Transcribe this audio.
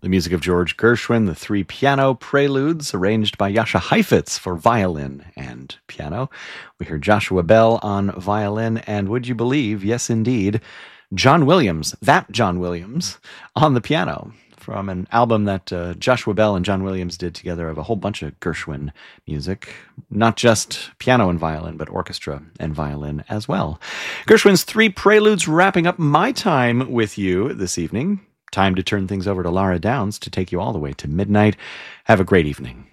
The music of George Gershwin, the three piano preludes arranged by Jascha Heifetz for violin and piano. We heard Joshua Bell on violin, and would you believe, yes indeed, John Williams, that John Williams, on the piano, from an album that Joshua Bell and John Williams did together of a whole bunch of Gershwin music, not just piano and violin, but orchestra and violin as well. Gershwin's three preludes wrapping up my time with you this evening. Time to turn things over to Laura Downs to take you all the way to midnight. Have a great evening.